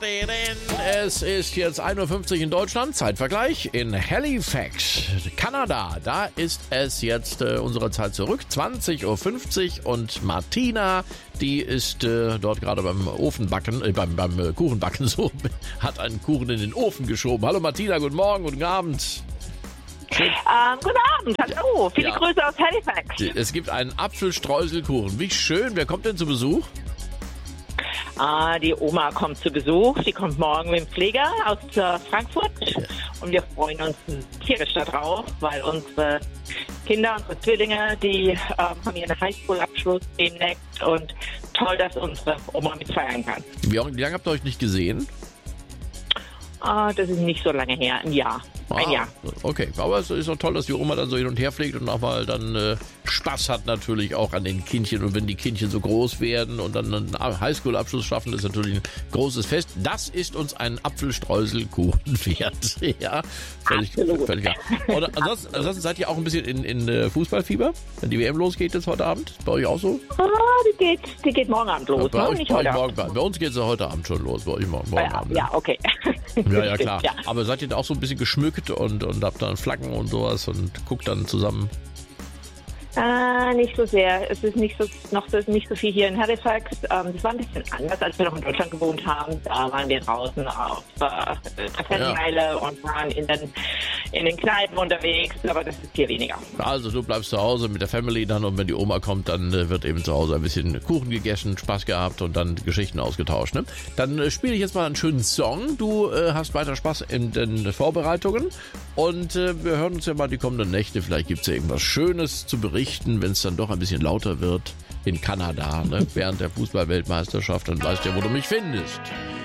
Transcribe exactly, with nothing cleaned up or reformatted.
Es ist jetzt ein Uhr fünfzig in Deutschland, Zeitvergleich in Halifax, Kanada. Da ist es jetzt äh, unsere Zeit zurück, zwanzig Uhr fünfzig und Martina, die ist äh, dort gerade beim Ofenbacken, äh, beim, beim äh, Kuchenbacken so, hat einen Kuchen in den Ofen geschoben. Hallo Martina, guten Morgen, guten Abend. Ähm, guten Abend, hallo, viele Ja. Grüße aus Halifax. Es gibt einen Apfelstreuselkuchen. Wie schön, wer kommt denn zu Besuch? Ah, die Oma kommt zu Besuch, die kommt morgen mit dem Pfleger aus äh, Frankfurt und wir freuen uns tierisch darauf, weil unsere Kinder, unsere Zwillinge, die ähm, haben ihren Highschool-Abschluss demnächst und toll, dass unsere Oma mit feiern kann. Wie, wie lange habt ihr euch nicht gesehen? Ah, das ist nicht so lange her, ein Jahr. Ein Ah, Jahr. Okay, aber es ist doch toll, dass die Oma dann so hin und her fliegt und auch mal dann äh, Spaß hat natürlich auch an den Kindchen. Und wenn die Kindchen so groß werden und dann einen Highschool-Abschluss schaffen, ist natürlich ein großes Fest. Das ist uns ein Apfelstreuselkuchen wert. Ja, völlig, völlig klar. Und ansonsten, ansonsten seid ihr auch ein bisschen in, in äh, Fußballfieber, wenn die W M losgeht jetzt heute Abend. Bei euch auch so? Ah, die geht, die geht morgen Abend los, bei, ne? euch, Nicht bei, euch heute morgen, Abend. bei uns geht es ja heute Abend schon los. Bei euch morgen, morgen Ja, Abend. Ne? ja, okay. Ja, ja, klar. Ja. Aber seid ihr da auch so ein bisschen geschmückt und, und habt dann Flaggen und sowas und guckt dann zusammen? Ah, nicht so sehr. Es ist nicht so noch so, nicht so viel hier in Halifax. Ähm, das war ein bisschen anders, als wir noch in Deutschland gewohnt haben. Da waren wir draußen auf äh, der Fanmeile und waren in den, in den Kneipen unterwegs, aber das ist hier weniger. Also du bleibst zu Hause mit der Family dann und wenn die Oma kommt, dann äh, wird eben zu Hause ein bisschen Kuchen gegessen, Spaß gehabt und dann Geschichten ausgetauscht. Ne? Dann äh, spiele ich jetzt mal einen schönen Song. Du äh, hast weiter Spaß in den Vorbereitungen und äh, wir hören uns ja mal die kommenden Nächte. Vielleicht gibt es ja irgendwas Schönes zu berichten, wenn es dann doch ein bisschen lauter wird in Kanada, ne? Während der Fußball-Weltmeisterschaft. Dann weißt du ja, wo du mich findest.